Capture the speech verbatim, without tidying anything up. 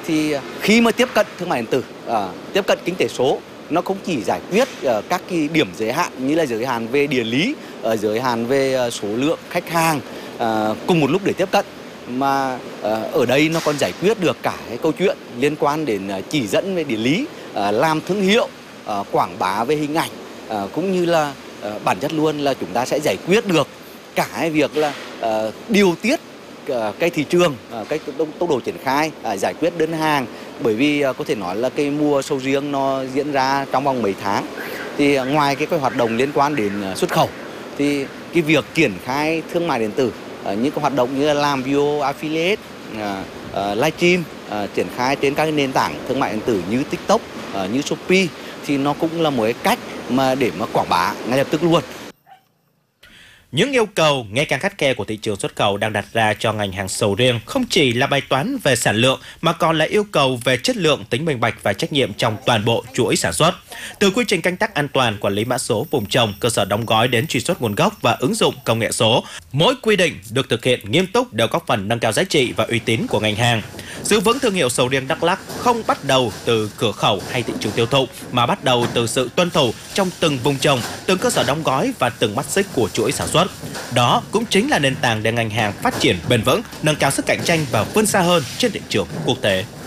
thì khi mà tiếp cận thương mại điện tử, à, tiếp cận kinh tế số, nó không chỉ giải quyết uh, các cái điểm giới hạn như là giới hạn về địa lý, uh, giới hạn về uh, số lượng khách hàng uh, cùng một lúc để tiếp cận, mà uh, ở đây nó còn giải quyết được cả cái câu chuyện liên quan đến uh, chỉ dẫn về địa lý, uh, làm thương hiệu, uh, quảng bá về hình ảnh, uh, cũng như là uh, bản chất luôn là chúng ta sẽ giải quyết được cả cái việc là uh, điều tiết uh, cái thị trường, uh, cái tốc, tốc độ triển khai, uh, giải quyết đơn hàng. Bởi vì uh, có thể nói là cái mùa sầu riêng nó diễn ra trong vòng mấy tháng, thì uh, ngoài cái, cái hoạt động liên quan đến uh, xuất khẩu, thì cái việc triển khai thương mại điện tử, uh, những cái hoạt động như là làm video affiliate, uh, uh, livestream, uh, triển khai trên các nền tảng thương mại điện tử như TikTok, uh, như Shopee, thì nó cũng là một cái cách mà để mà quảng bá ngay lập tức luôn. Những yêu cầu ngày càng khắt khe của thị trường xuất khẩu đang đặt ra cho ngành hàng sầu riêng không chỉ là bài toán về sản lượng mà còn là yêu cầu về chất lượng, tính minh bạch và trách nhiệm trong toàn bộ chuỗi sản xuất. Từ quy trình canh tác an toàn, quản lý mã số vùng trồng, cơ sở đóng gói đến truy xuất nguồn gốc và ứng dụng công nghệ số, mỗi quy định được thực hiện nghiêm túc đều góp phần nâng cao giá trị và uy tín của ngành hàng. Giữ vững thương hiệu sầu riêng Đắk Lắk không bắt đầu từ cửa khẩu hay thị trường tiêu thụ mà bắt đầu từ sự tuân thủ trong từng vùng trồng, từng cơ sở đóng gói và từng mắt xích của chuỗi sản xuất. Đó cũng chính là nền tảng để ngành hàng phát triển bền vững, nâng cao sức cạnh tranh và vươn xa hơn trên thị trường quốc tế.